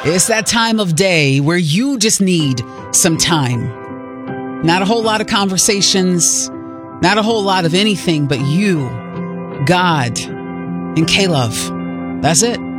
It's that time of day where you just need some time. Not a whole lot of conversations, not a whole lot of anything, but you, God, and K-Love. That's it.